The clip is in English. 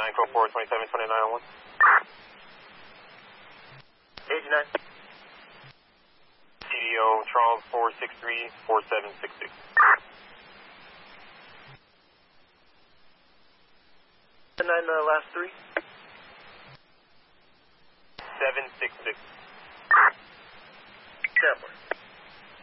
924 27 29 1. 89. CDO Charles 463 4766. 9 last 3. 766.